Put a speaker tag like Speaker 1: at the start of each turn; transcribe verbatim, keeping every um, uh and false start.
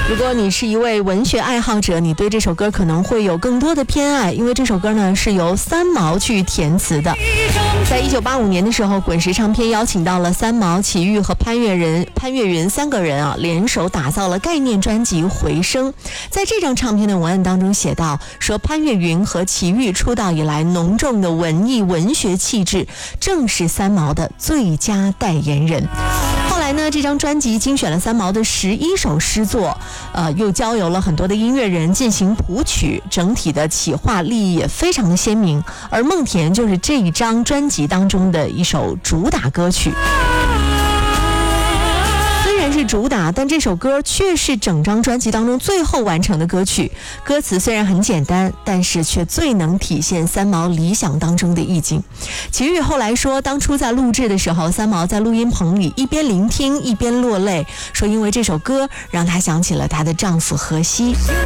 Speaker 1: 如果你是一位文学爱好者，你对这首歌可能会有更多的偏爱，因为这首歌呢是由三毛去填词的。在一九八五年的时候，滚石唱片邀请到了三毛、齐豫和潘越人、潘越云三个人啊，联手打造了概念专辑《回声》。在这张唱片的文案当中写道，说潘越云和齐豫出道以来浓重的文艺文学气质，正是三毛的最佳代言人。后来呢，这张专辑精选了三毛的十一首诗作，呃，又交由了很多的音乐人进行谱曲，整体的企划立意也非常的鲜明。而梦田就是这一张专辑当中的一首主打歌曲。虽然是主打，但这首歌却是整张专辑当中最后完成的歌曲。歌词虽然很简单，但是却最能体现三毛理想当中的意境。齐豫后来说，当初在录制的时候，三毛在录音棚里一边聆听一边落泪，说因为这首歌让她想起了她的丈夫荷西。